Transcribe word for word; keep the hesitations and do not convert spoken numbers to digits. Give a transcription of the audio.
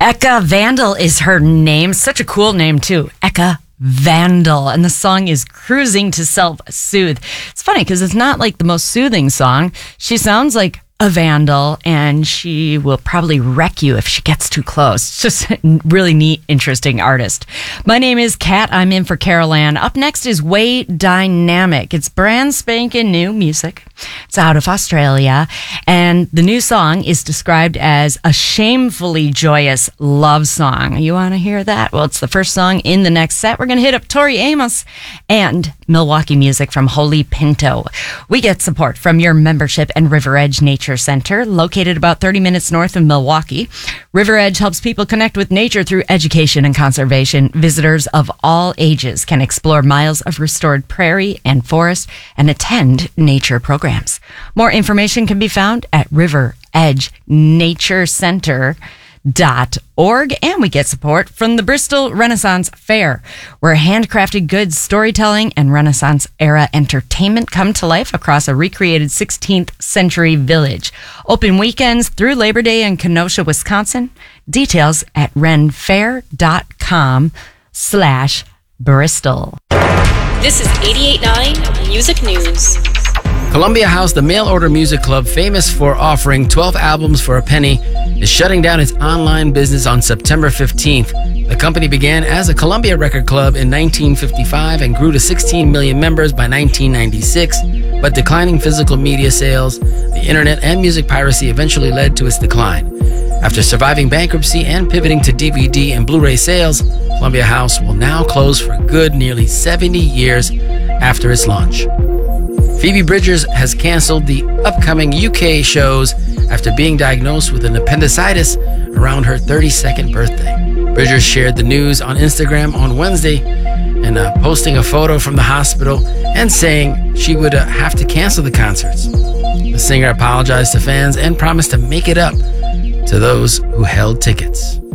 Eka Vandal is her name. Such a cool name, too. Eka Vandal. And the song is Cruising to Self-Soothe. It's funny because it's not like the most soothing song. She sounds like a vandal, and she will probably wreck you if she gets too close. It's just a really neat, interesting artist. My name is Kat. I'm in for Carol Ann. Up next is Way Dynamic. It's brand spanking new music. It's out of Australia, and the new song is described as a shamefully joyous love song. You want to hear that? Well, it's the first song in the next set. We're going to hit up Tori Amos and Milwaukee music from Holy Pinto. We get support from your membership and River Edge Nature Center, located about thirty minutes north of Milwaukee. River Edge helps people connect with nature through education and conservation. Visitors of all ages can explore miles of restored prairie and forest and attend nature programs. More information can be found at River Edge Nature Center dot org, and we get support from the Bristol Renaissance Fair, where handcrafted goods, storytelling, and Renaissance era entertainment come to life across a recreated sixteenth century village. Open weekends through Labor Day in Kenosha, Wisconsin. Details at renfair dot com slash Bristol. This is eighty-eight point nine Music News. Columbia House, the mail-order music club famous for offering twelve albums for a penny, is shutting down its online business on September fifteenth. The company began as a Columbia Record Club in nineteen fifty-five and grew to sixteen million members by nineteen ninety-six, but declining physical media sales, the internet, and music piracy eventually led to its decline. After surviving bankruptcy and pivoting to D V D and Blu-ray sales, Columbia House will now close for good nearly seventy years after its launch. Phoebe Bridgers has canceled the upcoming U K shows after being diagnosed with an appendicitis around her thirty-second birthday. Bridgers shared the news on Instagram on Wednesday and uh, posting a photo from the hospital and saying she would uh, have to cancel the concerts. The singer apologized to fans and promised to make it up to those who held tickets.